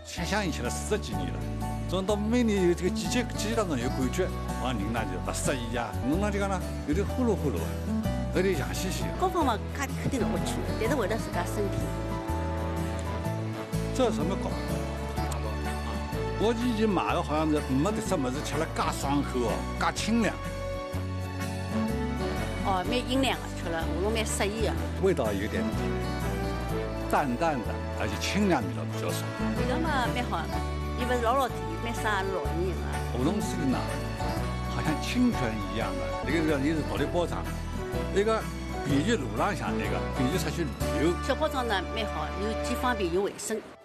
想响应起来40几年了。转到每年有这个季节当中有感觉，往人呢就不适宜啊，弄那就讲呢有点呼噜呼噜啊，有点痒兮兮。 高方嘛，价钿肯定是下去的，但是为了自家身体。 这什么高？我以前买的好像是没得什么是吃了介爽口哦，介清凉。 哦，蛮阴凉的，吃了喉咙蛮适宜的。 味道有点淡淡的，而且清凉味道比较少。 味道嘛蛮好的，伊不是老甜，蛮杀老人的。 喉咙水呢，好像清泉一样的。那个你是独立包装，那个便于路浪向那个便于出去旅游。 小包装呢蛮好，又既方便又卫生。